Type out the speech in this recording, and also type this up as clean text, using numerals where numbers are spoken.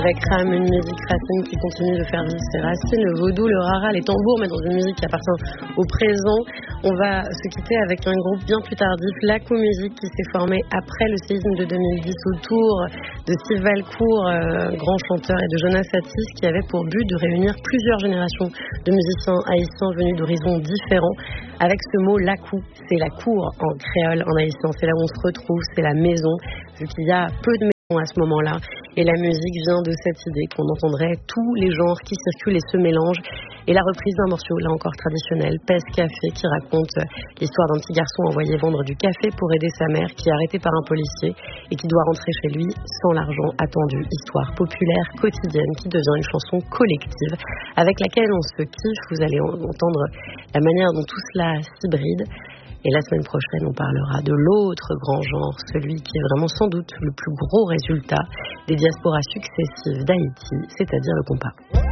Avec Ram, une musique racine qui continue de faire vivre ses racines, le vaudou, le rara, les tambours, mais dans une musique qui appartient au présent. On va se quitter avec un groupe bien plus tardif, Lakou Musique, qui s'est formé après le séisme de 2010 autour de Steve Valcourt, grand chanteur, et de Jonas Satis, qui avait pour but de réunir plusieurs générations de musiciens haïtiens venus d'horizons différents. Avec ce mot Lakou, c'est la cour en créole, en haïtien, c'est là où on se retrouve, c'est la maison, vu qu'il y a peu de à ce moment-là, et la musique vient de cette idée qu'on entendrait tous les genres qui circulent et se mélangent, et la reprise d'un morceau, là encore traditionnel, Pèse Café, qui raconte l'histoire d'un petit garçon envoyé vendre du café pour aider sa mère, qui est arrêtée par un policier et qui doit rentrer chez lui sans l'argent attendu. Histoire populaire, quotidienne, qui devient une chanson collective avec laquelle on se kiffe. Vous allez entendre la manière dont tout cela s'hybride. Et la semaine prochaine, on parlera de l'autre grand genre, celui qui est vraiment sans doute le plus gros résultat des diasporas successives d'Haïti, c'est-à-dire le compas.